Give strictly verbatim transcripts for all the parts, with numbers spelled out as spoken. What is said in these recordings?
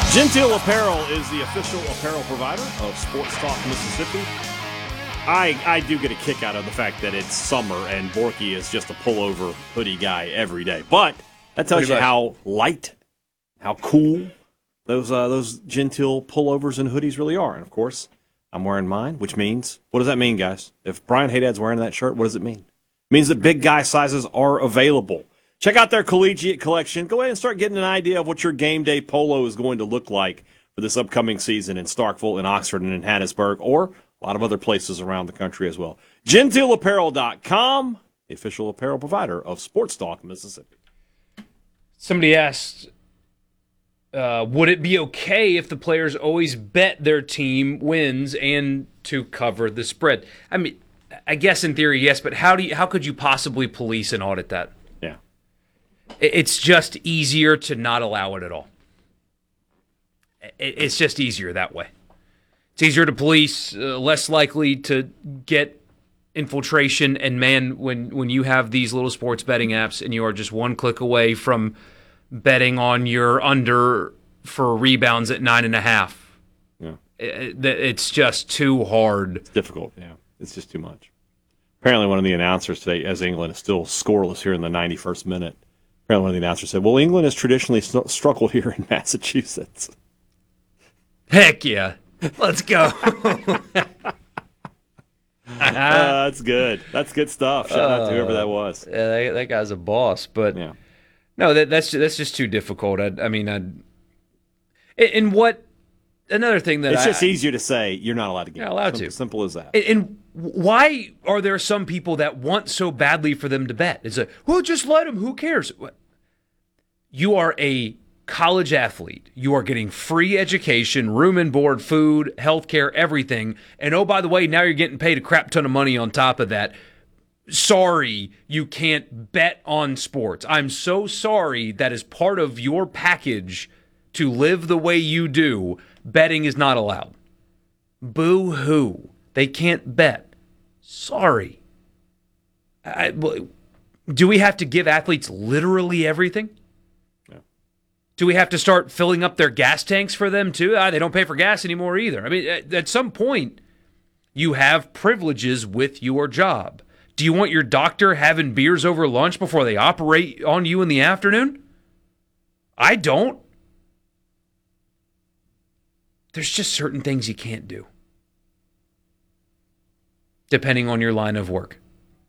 Genteel Apparel is the official apparel provider of Sports Talk Mississippi. I I do get a kick out of the fact that it's summer and Borky is just a pullover hoodie guy every day. But that tells Pretty you much. how light, how cool those uh, those Genteel pullovers and hoodies really are. And, of course, I'm wearing mine, which means, what does that mean, guys? If Brian Haydad's wearing that shirt, what does it mean? It means that big guy sizes are available. Check out their collegiate collection. Go ahead and start getting an idea of what your game day polo is going to look like for this upcoming season in Starkville, in Oxford, and in Hattiesburg, or a lot of other places around the country as well. Genteel Apparel dot com, the official apparel provider of Sports Talk Mississippi. Somebody asked, uh, would it be okay if the players always bet their team wins and to cover the spread? I mean, I guess in theory, yes, but how do you, how could you possibly police and audit that? Yeah. It's just easier to not allow it at all. It's just easier that way. It's easier to police, uh, less likely to get infiltration. And man, when, when you have these little sports betting apps and you are just one click away from betting on your under for rebounds at nine and a half, Yeah. it, it's just too hard. It's difficult, yeah. It's just too much. Apparently one of the announcers today, as England is still scoreless here in the ninety-first minute, apparently one of the announcers said, well, England has traditionally st- struggled here in Massachusetts. Heck yeah. Let's go. uh, that's good. That's good stuff. Shout out to whoever that was. Yeah, that, that guy's a boss, but Yeah. no, that, that's that's just too difficult. I, I mean, I, and what another thing that It's I, just easier to say you're not allowed to get You're not allowed simple, to. Simple as that. And, and why are there some people that want so badly for them to bet? It's like, well, just let them. Who cares? What? You are a college athlete. You are getting free education, room and board, food, healthcare, everything. And oh, by the way, now you're getting paid a crap ton of money on top of that. Sorry, you can't bet on sports. I'm so sorry that as part of your package to live the way you do, betting is not allowed. Boo-hoo. They can't bet. Sorry. I, do we have to give athletes literally everything? No. Do we have to start filling up their gas tanks for them too? Ah, they don't pay for gas anymore either. I mean, at, at some point, you have privileges with your job. Do you want your doctor having beers over lunch before they operate on you in the afternoon? I don't. There's just certain things you can't do, depending on your line of work.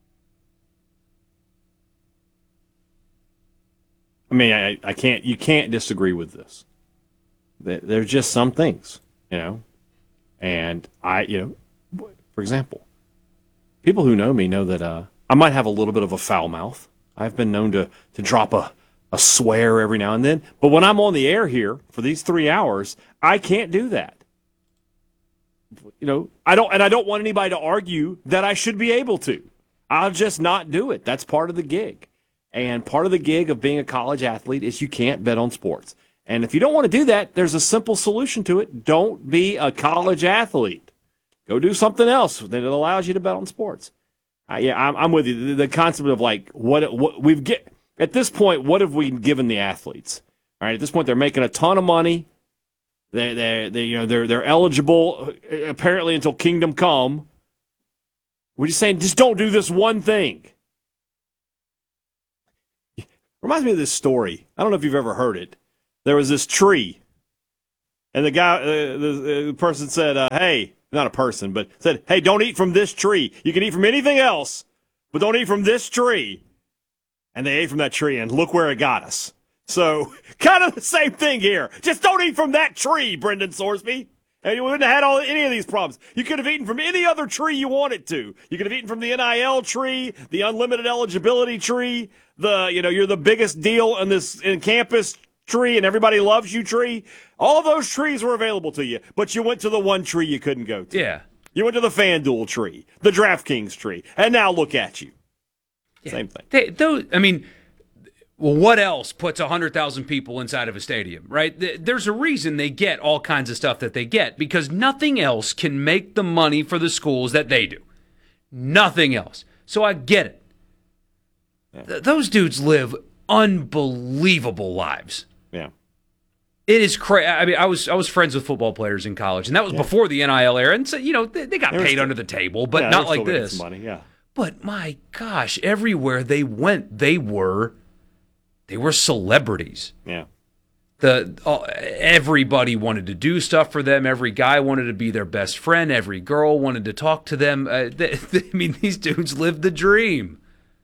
I mean, I, I can't. You can't disagree with this. There- There's just some things, you know, and I, you know, for example, people who know me know that uh, I might have a little bit of a foul mouth. I've been known to to drop a a swear every now and then, but when I'm on the air here for these three hours, I can't do that. You know, I don't, and I don't want anybody to argue that I should be able to. I'll just not do it. That's part of the gig. And part of the gig of being a college athlete is you can't bet on sports. And if you don't want to do that, there's a simple solution to it. Don't be a college athlete. Go do something else that allows you to bet on sports. Uh, yeah, I'm, I'm with you. The, the concept of like what what we've get at this point, what have we given the athletes? All right, at this point, they're making a ton of money. They they they you know they're they're eligible uh, apparently until Kingdom Come. We're just saying, just don't do this one thing. Reminds me of this story. I don't know if you've ever heard it. There was this tree, and the guy, uh, the, the person said, uh, "Hey, not a person, but said, hey, don't eat from this tree. You can eat from anything else, but don't eat from this tree." And they ate from that tree, and look where it got us. So, kind of the same thing here. Just don't eat from that tree, Brendan Sorsby. And you wouldn't have had all any of these problems. You could have eaten from any other tree you wanted to. You could have eaten from the N I L tree, the unlimited eligibility tree, the, you know, you're the biggest deal in this in campus tree and everybody loves you tree. All of those trees were available to you, but you went to the one tree you couldn't go to. Yeah. You went to the FanDuel tree, the DraftKings tree, and now look at you. Yeah. Same thing. They, those, I mean, well, what else puts one hundred thousand people inside of a stadium, right? There's a reason they get all kinds of stuff that they get, because nothing else can make the money for the schools that they do. Nothing else. So I get it. Yeah. Th- those dudes live unbelievable lives. Yeah. It is crazy. I mean, I was I was friends with football players in college, and that was yeah. before the N I L era. And so, you know, they, they got they paid still, under the table, but yeah, not like this. Money, yeah. But my gosh, everywhere they went, they were they were celebrities. Yeah. The uh, everybody wanted to do stuff for them. Every guy wanted to be their best friend. Every girl wanted to talk to them. Uh, they, they, I mean, these dudes lived the dream.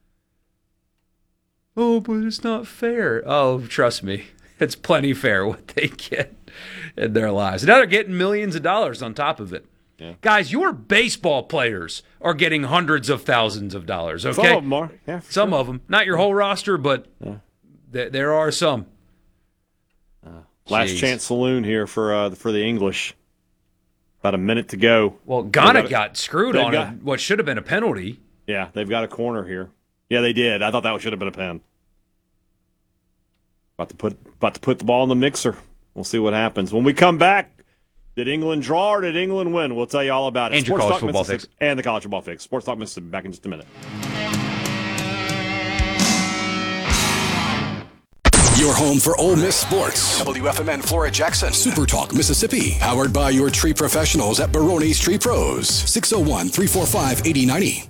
Oh, but it's not fair. Oh, trust me. It's plenty fair what they get in their lives. Now they're getting millions of dollars on top of it. Yeah. Guys, your baseball players are getting hundreds of thousands of dollars, okay? Some of them are. Yeah, some sure. of them. Not your whole roster, but yeah. th- there are some. Uh, last Jeez. chance saloon here for uh, for the English. About a minute to go. Well, Ghana got, got screwed on got, a, what should have been a penalty. Yeah, they've got a corner here. Yeah, they did. I thought that should have been a pen. About to put about to put the ball in the mixer. We'll see what happens. When we come back, did England draw or did England win? We'll tell you all about it. And your college football fix. And the college football fix. Sports Talk Mississippi, back in just a minute. Your home for Ole Miss sports. W F M N Flora Jackson. Super Talk Mississippi. Powered by your tree professionals at Barone's Tree Pros. six oh one, three four five, eight oh nine oh.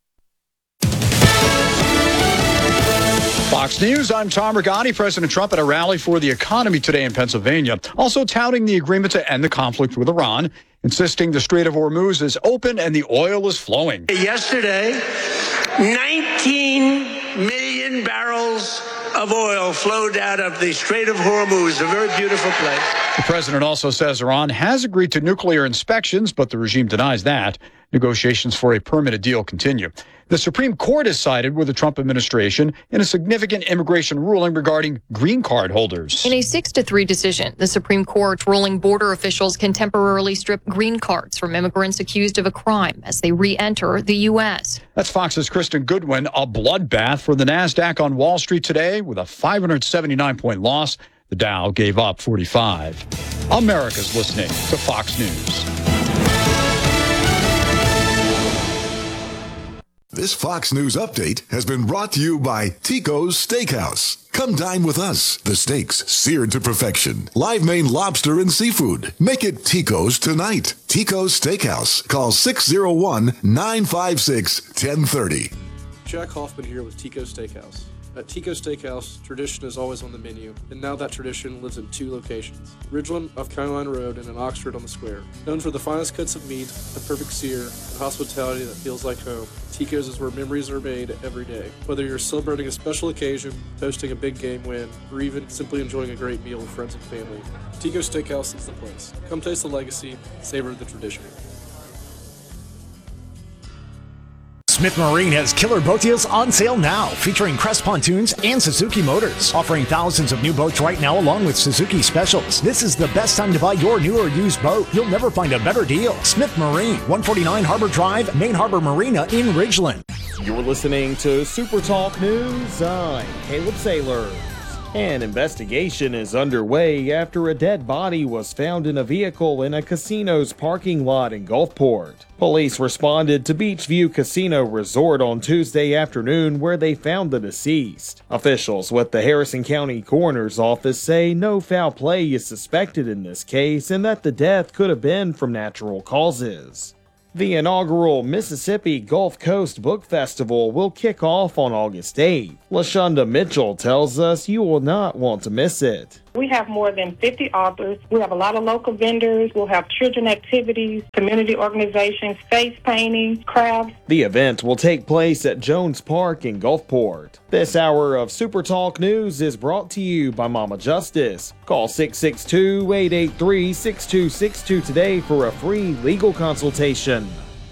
Fox News, I'm Tom Rigotti. President Trump at a rally for the economy today in Pennsylvania, also touting the agreement to end the conflict with Iran, insisting the Strait of Hormuz is open and the oil is flowing. Yesterday, nineteen million barrels of oil flowed out of the Strait of Hormuz, a very beautiful place. The president also says Iran has agreed to nuclear inspections, but the regime denies that. Negotiations for a permanent deal continue. The Supreme Court has sided with the Trump administration in a significant immigration ruling regarding green card holders. In a six to three decision, the Supreme Court ruling border officials can temporarily strip green cards from immigrants accused of a crime as they re-enter the U S. That's Fox's Kristen Goodwin. A bloodbath for the NASDAQ on Wall Street today with a five hundred seventy-nine point loss. The Dow gave up forty-five. America's listening to Fox News. This Fox News update has been brought to you by Tico's Steakhouse. Come dine with us. The steaks seared to perfection. Live Maine lobster and seafood. Make it Tico's tonight. Tico's Steakhouse. Call six oh one, nine five six, one oh three oh. Jack Hoffman here with Tico's Steakhouse. At Tico's Steakhouse, tradition is always on the menu, and now that tradition lives in two locations, Ridgeland off County Line Road and in Oxford on the Square. Known for the finest cuts of meat, the perfect sear, and hospitality that feels like home, Tico's is where memories are made every day. Whether you're celebrating a special occasion, hosting a big game win, or even simply enjoying a great meal with friends and family, Tico's Steakhouse is the place. Come taste the legacy, savor the tradition. Smith Marine has killer boat deals on sale now, featuring Crest Pontoons and Suzuki Motors, offering thousands of new boats right now along with Suzuki specials. This is the best time to buy your new or used boat. You'll never find a better deal. Smith Marine, one forty-nine Harbor Drive, Main Harbor Marina in Ridgeland. You're listening to Super Talk News. I'm Caleb Saylor. An investigation is underway after a dead body was found in a vehicle in a casino's parking lot in Gulfport. Police responded to Beachview Casino Resort on Tuesday afternoon where they found the deceased. Officials with the Harrison County Coroner's Office say no foul play is suspected in this case and that the death could have been from natural causes. The inaugural Mississippi Gulf Coast Book Festival will kick off on August eighth. LaShonda Mitchell tells us you will not want to miss it. We have more than fifty authors. We have a lot of local vendors. We'll have children activities, community organizations, face painting, crafts. The event will take place at Jones Park in Gulfport. This hour of Super Talk News is brought to you by Mama Justice. Call six six two, eight eight three, six two six two today for a free legal consultation.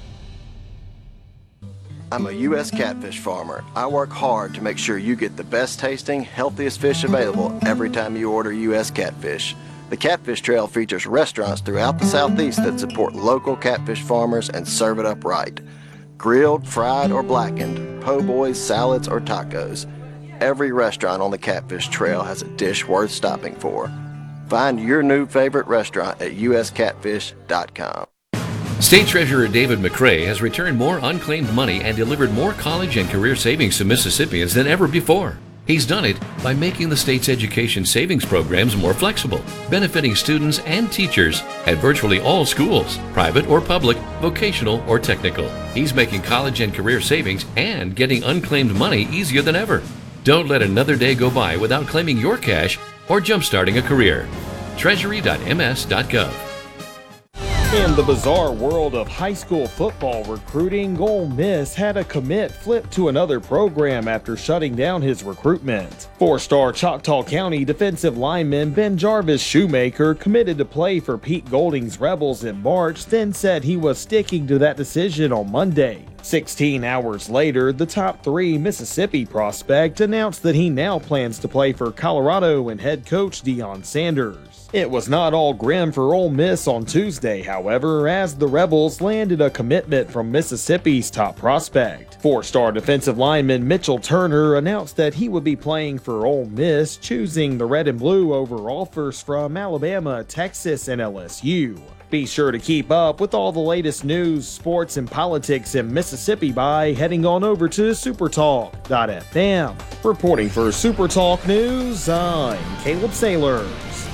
I'm a U S catfish farmer. I work hard to make sure you get the best tasting, healthiest fish available every time you order U S catfish. The Catfish Trail features restaurants throughout the Southeast that support local catfish farmers and serve it up right. Grilled, fried, or blackened, po' boys, salads, or tacos. Every restaurant on the Catfish Trail has a dish worth stopping for. Find your new favorite restaurant at U S catfish dot com. State Treasurer David McRae has returned more unclaimed money and delivered more college and career savings to Mississippians than ever before. He's done it by making the state's education savings programs more flexible, benefiting students and teachers at virtually all schools, private or public, vocational or technical. He's making college and career savings and getting unclaimed money easier than ever. Don't let another day go by without claiming your cash or jumpstarting a career. treasury dot m s dot gov. In the bizarre world of high school football recruiting, Ole Miss had a commit flip to another program after shutting down his recruitment. Four-star Choctaw County defensive lineman Ben Jarvis Shoemaker committed to play for Pete Golding's Rebels in March, then said he was sticking to that decision on Monday. sixteen hours later, the top three Mississippi prospect announced that he now plans to play for Colorado and head coach Deion Sanders. It was not all grim for Ole Miss on Tuesday, however, as the Rebels landed a commitment from Mississippi's top prospect. Four-star defensive lineman Mitchell Turner announced that he would be playing for Ole Miss, choosing the red and blue over offers from Alabama, Texas, and L S U. Be sure to keep up with all the latest news, sports, and politics in Mississippi by heading on over to supertalk dot f m. Reporting for Supertalk News, I'm Caleb Sailors.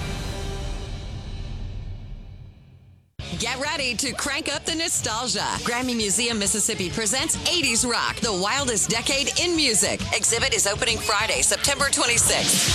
Get ready to crank up the nostalgia. Grammy Museum Mississippi presents eighties Rock, the wildest decade in music. Exhibit is opening Friday, September twenty-sixth.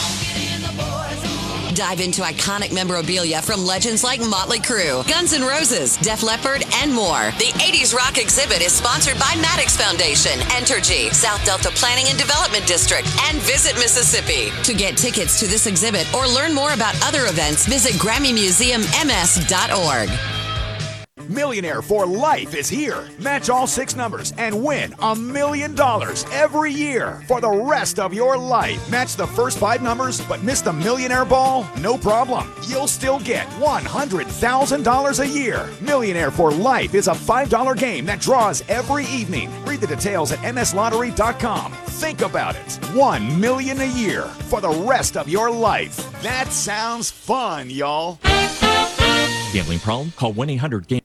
Dive into iconic memorabilia from legends like Motley Crue, Guns N' Roses, Def Leppard, and more. The eighties Rock exhibit is sponsored by Maddox Foundation, Entergy, South Delta Planning and Development District, and Visit Mississippi. To get tickets to this exhibit or learn more about other events, visit Grammy Museum M S dot org. Millionaire for Life is here. Match all six numbers and win a million dollars every year for the rest of your life. Match the first five numbers but miss the Millionaire Ball? No problem. You'll still get one hundred thousand dollars a year. Millionaire for Life is a five dollar game that draws every evening. Read the details at m s lottery dot com. Think about it. One million dollars a year for the rest of your life. That sounds fun, y'all. Gambling problem? Call one eight hundred game.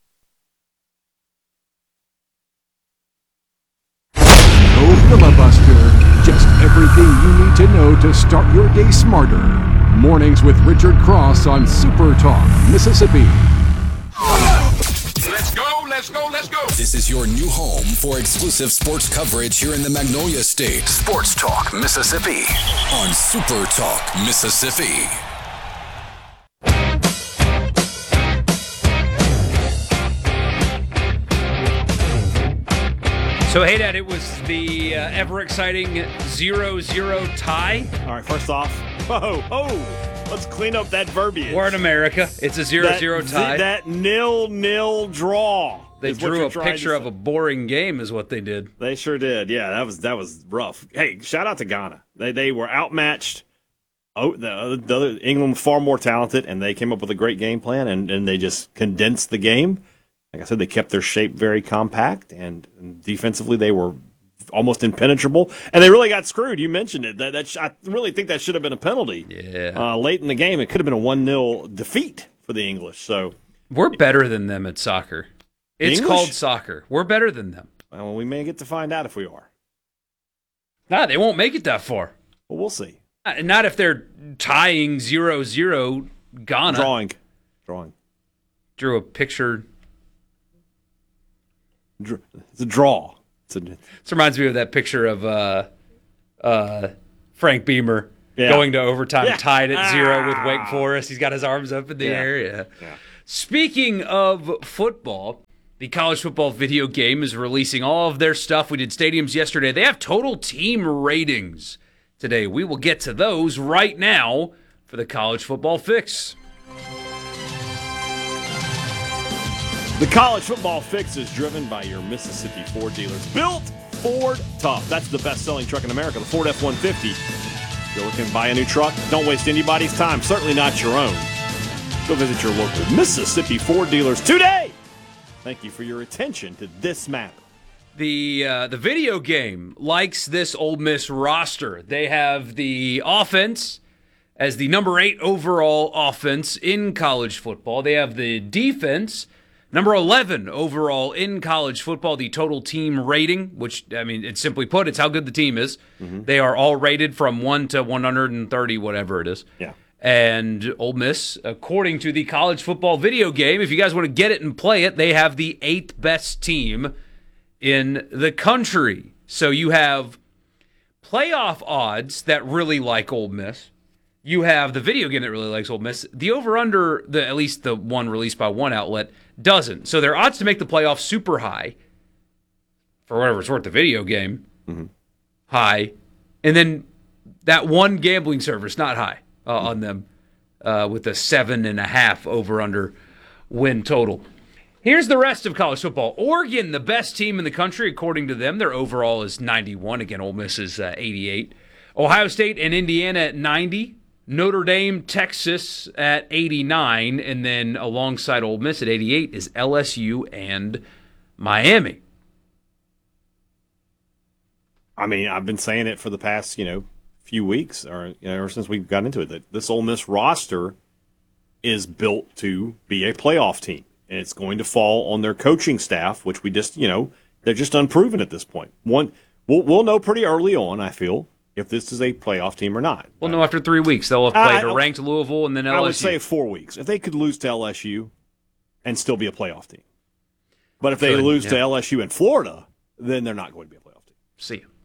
No filibuster, just everything you need to know to start your day smarter. Mornings with Richard Cross on Super Talk, Mississippi. Let's go, let's go, let's go. This is your new home for exclusive sports coverage here in the Magnolia State. Sports Talk, Mississippi on Super Talk, Mississippi. So, hey, Dad, it was the uh, ever-exciting zero zero tie. All right, first off, oh, oh, let's clean up that verbiage. We're in America. It's a zero zero that, tie. That nil-nil draw. They drew a picture of a boring game is what they did. They sure did. Yeah, that was that was rough. Hey, shout out to Ghana. They they were outmatched. Oh, the, the other, England was far more talented, and they came up with a great game plan, and, and they just condensed the game. Like I said, they kept their shape very compact, and, and defensively they were almost impenetrable. And they really got screwed. You mentioned it. That, that sh- I really think that should have been a penalty. Yeah. Uh, late in the game, it could have been a one nil defeat for the English. So we're better than them at soccer. It's English? called soccer. We're better than them. Well, we may get to find out if we are. Nah, they won't make it that far. Well, we'll see. Not if they're tying zero zero Ghana. Drawing. Drawing. Drew a picture. It's a draw. It's a, this reminds me of that picture of uh, uh, Frank Beamer yeah. going to overtime, yeah. tied at zero ah. with Wake Forest. He's got his arms up in the yeah. air. Yeah. yeah. Speaking of football, the college football video game is releasing all of their stuff. We did stadiums yesterday. They have total team ratings today. We will get to those right now for the College Football Fix. The College Football Fix is driven by your Mississippi Ford dealers. Built Ford Tough. That's the best-selling truck in America, the Ford F one fifty. If you're looking to buy a new truck, don't waste anybody's time, certainly not your own. Go visit your local Mississippi Ford dealers today. Thank you for your attention to this map. The uh, the video game likes this Ole Miss roster. They have the offense as the number eight overall offense in college football. They have the defense Number eleven overall in college football, the total team rating, which, I mean, it's simply put, it's how good the team is. Mm-hmm. They are all rated from one to one hundred thirty, whatever it is. Yeah. And Ole Miss, according to the college football video game, if you guys want to get it and play it, they have the eighth best team in the country. So you have playoff odds that really like Ole Miss. You have the video game that really likes Ole Miss. The over-under, the at least the one released by one outlet, doesn't. So their odds to make the playoffs super high. For whatever it's worth, the video game, mm-hmm. high. And then that one gambling service, not high uh, mm-hmm. on them, uh, with a seven and a half over-under win total. Here's the rest of college football. Oregon, the best team in the country, according to them. Their overall is ninety-one. Again, Ole Miss is uh, eighty-eight. Ohio State and Indiana at ninety. Notre Dame, Texas at eighty-nine. And then alongside Ole Miss at eighty-eight is L S U and Miami. I mean, I've been saying it for the past, you know, few weeks, or you know, ever since we got into it, that this Ole Miss roster is built to be a playoff team. And it's going to fall on their coaching staff, which we just, you know, they're just unproven at this point. One, we'll, we'll know pretty early on, I feel, if this is a playoff team or not. We'll know after three weeks. They'll have played a ranked Louisville and then L S U. I would say four weeks. If they could lose to L S U and still be a playoff team. But if they Could, lose yeah. to L S U in Florida, then they're not going to be a playoff team. See you.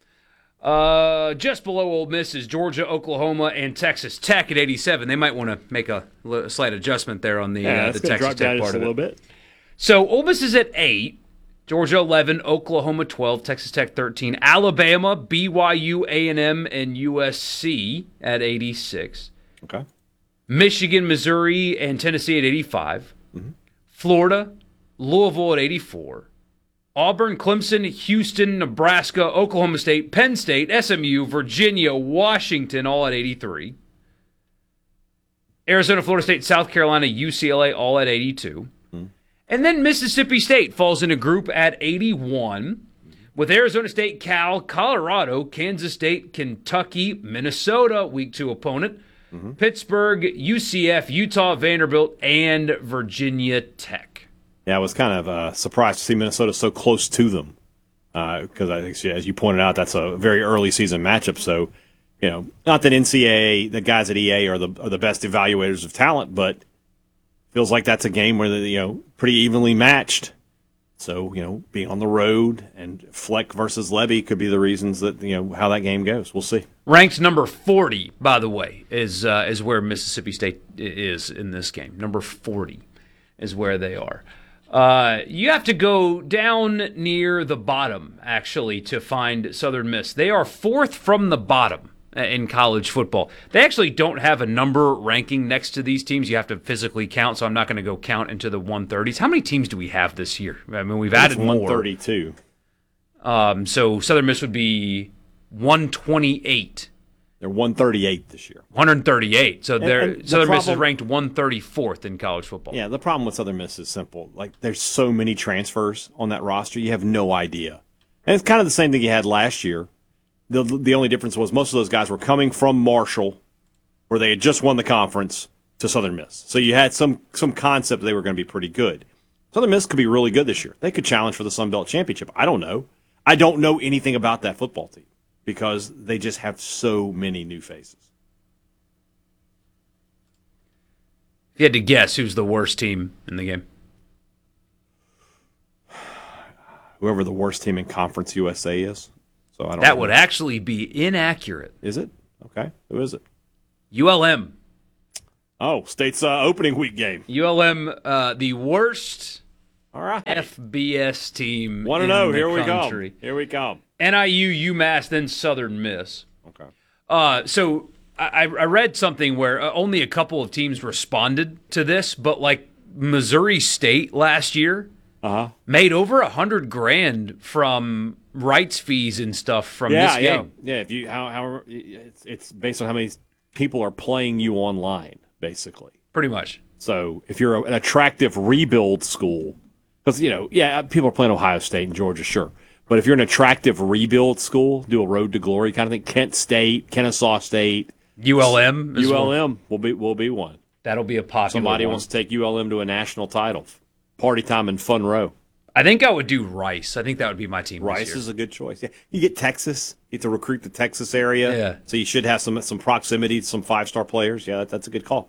Uh, just below Ole Miss is Georgia, Oklahoma, and Texas Tech at eighty-seven. They might want to make a, a slight adjustment there on the, yeah, uh, the Texas drop down Tech just part a of it. little bit. So Ole Miss is at eight, Georgia eleven, Oklahoma twelve, Texas Tech thirteen, Alabama, B Y U, A and M, and U S C at eighty-six. Okay. Michigan, Missouri, and Tennessee at eighty-five. Mm-hmm. Florida, Louisville at eighty-four. Auburn, Clemson, Houston, Nebraska, Oklahoma State, Penn State, S M U, Virginia, Washington, all at eighty-three. Arizona, Florida State, South Carolina, U C L A, all at eighty-two. Mm-hmm. And then Mississippi State falls in a group at eighty-one, with Arizona State, Cal, Colorado, Kansas State, Kentucky, Minnesota, week two opponent, mm-hmm. Pittsburgh, U C F, Utah, Vanderbilt, and Virginia Tech. Yeah, I was kind of uh, surprised to see Minnesota so close to them because uh, I think, as you pointed out, that's a very early season matchup. So, you know, not that N C double A, the guys at E A are the are the best evaluators of talent, but feels like that's a game where, you know, pretty evenly matched. So, you know, being on the road and Fleck versus Levy could be the reasons that, you know, how that game goes. We'll see. Ranked number forty, by the way, is uh, is where Mississippi State is in this game. Number forty is where they are. Uh, you have to go down near the bottom, actually, to find Southern Miss. They are fourth from the bottom in college football. They actually don't have a number ranking next to these teams. You have to physically count, so I'm not going to go count into the one thirties. How many teams do we have this year? I mean, we've added more. one thirty-two. Um, so Southern Miss would be one twenty-eight. They're one thirty-eight this year. one thirty-eight. So they're, and the Southern Miss is problem- ranked one thirty-fourth in college football. Yeah, the problem with Southern Miss is simple. Like, there's so many transfers on that roster, you have no idea. And it's kind of the same thing you had last year. The the only difference was most of those guys were coming from Marshall, where they had just won the conference, to Southern Miss. So you had some some concept they were going to be pretty good. Southern Miss could be really good this year. They could challenge for the Sun Belt Championship. I don't know. I don't know anything about that football team because they just have so many new faces. If you had to guess, who's the worst team in the game? Whoever the worst team in Conference U S A is. So I don't. That know. would actually be inaccurate. Is it? Okay. Who is it? U L M. Oh, State's uh, opening week game. U L M, uh, the worst All right. F B S team Want to in know? the Here we country. come. Here we come. N I U, UMass, then Southern Miss. Okay. Uh, so I, I read something where uh, only a couple of teams responded to this, but like Missouri State last year uh-huh. made over a hundred grand from rights fees and stuff from yeah, this yeah. game. Yeah, if you how how it's it's based on how many people are playing you online, basically. Pretty much. So if you're a, an attractive rebuild school, because you know, yeah, people are playing Ohio State and Georgia, sure. But if you're an attractive rebuild school, do a road to glory kind of thing. Kent State, Kennesaw State, U L M, U L M will be will be one. That'll be a popular Somebody one. wants to take U L M to a national title, party time in Fun Row. I think I would do Rice. I think that would be my team. Rice this year. is a good choice. Yeah, you get Texas. You get to recruit the Texas area. Yeah. So you should have some some proximity to some five star players. Yeah, that, that's a good call.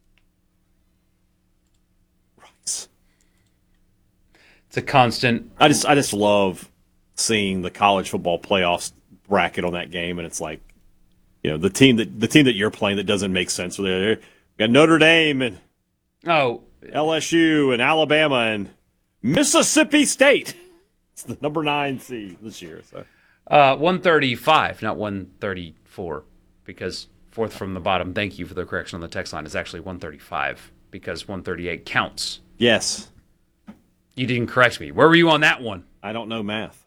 Rice. It's a constant. I just I just love seeing the college football playoffs bracket on that game, and it's like, you know, the team that the team that you're playing that doesn't make sense. We got Notre Dame and oh L S U and Alabama and Mississippi State. It's the number nine seed this year. So uh, one thirty-five, not one thirty-four, because fourth from the bottom. Thank you for the correction on the text line. It's actually one thirty-five because one thirty-eight counts. Yes. You didn't correct me. Where were you on that one? I don't know math.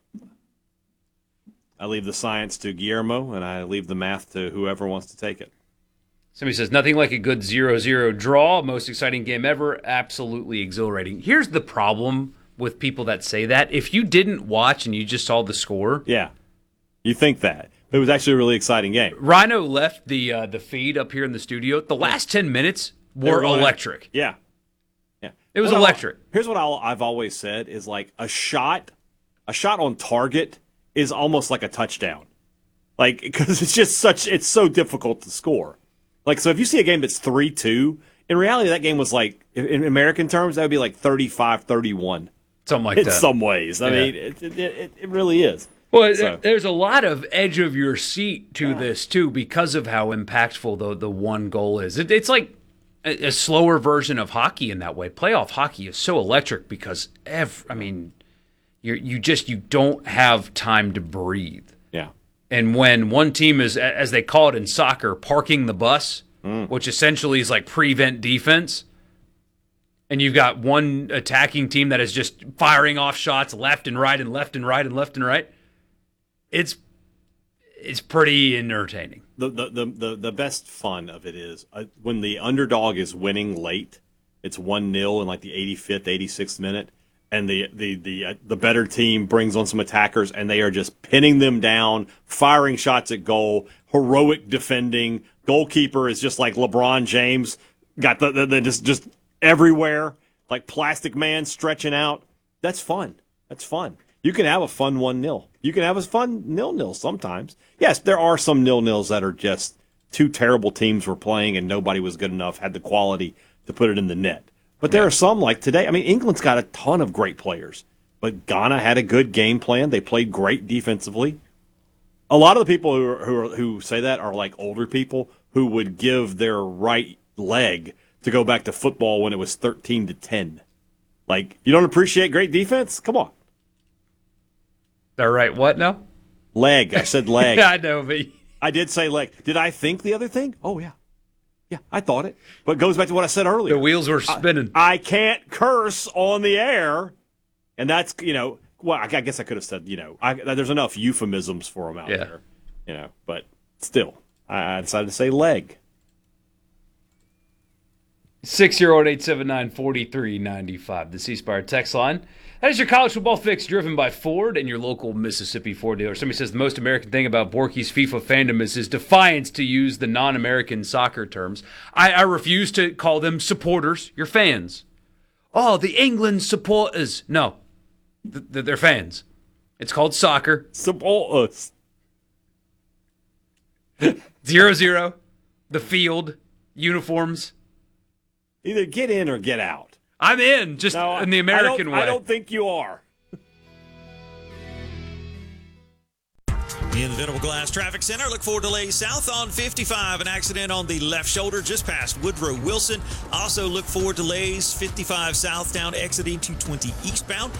I leave the science to Guillermo, and I leave the math to whoever wants to take it. Somebody says, nothing like a good zero zero draw. Most exciting game ever. Absolutely exhilarating. Here's the problem with people that say that. If you didn't watch and you just saw the score. Yeah. You think that. It was actually a really exciting game. Rhino left the uh, the feed up here in the studio. The last ten minutes were really, electric. Yeah. Yeah. It was well, electric. Here's what I'll, I've always said is like a shot, a shot on target is almost like a touchdown. Like, because it's just such, it's so difficult to score. Like, so if you see a game that's three two, in reality, that game was like, in American terms, that would be like thirty-five thirty-one. Something like in that. In some ways. I yeah. mean, it, it, it, it really is. Well, so. there's a lot of edge of your seat to yeah. this, too, because of how impactful the, the one goal is. It, it's like a, a slower version of hockey in that way. Playoff hockey is so electric because, every, I mean, you you just, you don't have time to breathe. Yeah. And when one team is, as they call it in soccer, parking the bus, mm. which essentially is like prevent defense, and you've got one attacking team that is just firing off shots left and right and left and right and left and right, it's it's pretty entertaining. The the the the, the best fun of it is uh, when the underdog is winning late. It's one nil in like the eighty-fifth, eighty-sixth minute. And the the the uh, the better team brings on some attackers, and they are just pinning them down, firing shots at goal, heroic defending. Goalkeeper is just like LeBron James, got the, the, the just just everywhere, like Plastic Man stretching out. That's fun. That's fun. You can have a fun one nil. You can have a fun nil nil sometimes. Yes, there are some nil nils that are just two terrible teams were playing, and nobody was good enough, had the quality to put it in the net. But there yeah. are some like today. I mean, England's got a ton of great players, but Ghana had a good game plan. They played great defensively. A lot of the people who are, who, are, who say that are like older people who would give their right leg to go back to football when it was thirteen to ten. Like, you don't appreciate great defense? Come on. They're right. What now? Leg. I said leg. I know, but I did say leg. Did I think the other thing? Oh, yeah. Yeah, I thought it. But it goes back to what I said earlier. The wheels were spinning. I, I can't curse on the air. And that's, you know, well, I, I guess I could have said, you know, I, there's enough euphemisms for them out yeah. there. You know, but still, I, I decided to say leg. six oh eight, eight seven nine, four three nine five, the C-Spire text line. That is your college football fix driven by Ford and your local Mississippi Ford dealer. Somebody says the most American thing about Borky's FIFA fandom is his defiance to use the non-American soccer terms. I, I refuse to call them supporters. You're fans. Oh, the England supporters. No, th- th- they're fans. It's called soccer. Support us. Zero zero. The field. Uniforms. Either get in or get out. I'm in, just no, in the American I way. I don't think you are. In the Venable Glass Traffic Center, look for delays south on fifty-five. An accident on the left shoulder just past Woodrow Wilson. Also look for delays fifty-five southbound exiting two twenty eastbound.